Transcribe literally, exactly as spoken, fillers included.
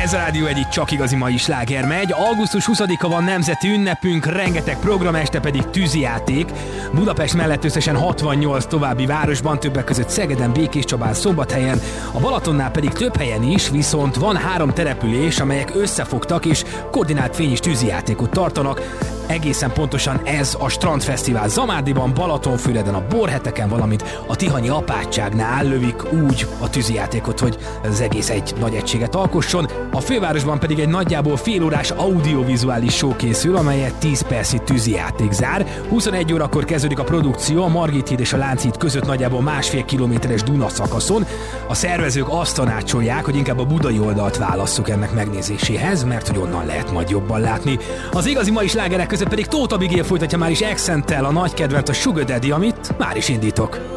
Ez a Rádió egyik csak igazi mai sláger megy. augusztus huszadika van nemzeti ünnepünk, rengeteg program, este pedig tűzijáték. Budapest mellett összesen hatvannyolc további városban, többek között Szegeden, Békéscsabán, Szombathelyen, a Balatonnál pedig több helyen is, viszont van három település, amelyek összefogtak és koordinált fényes tűzijátékot tartanak. Egészen pontosan ez a Strandfesztivál Zamárdiban, Balatonfüreden, a Borheteken, valamint a Tihanyi apátságnál lövik úgy a tűzijátékot, hogy az egész egy nagy egységet alkosson. A fővárosban pedig egy nagyjából félórás audiovizuális show készül, amelyet tíz percig tűzijáték zár. huszonegy órakor kezdődik a produkció a Margit híd és a Lánchíd között nagyjából másfél kilométeres Duna szakaszon. A szervezők azt tanácsolják, hogy inkább a budai oldalt válasszuk ennek megnézéséhez, mert hogy onnan lehet majd jobban látni. Az igazi mai slágerek között pedig Tóth Abigail folytatja már is Accenttel a nagy kedvelt, a Sugar Daddy, amit már is indítok.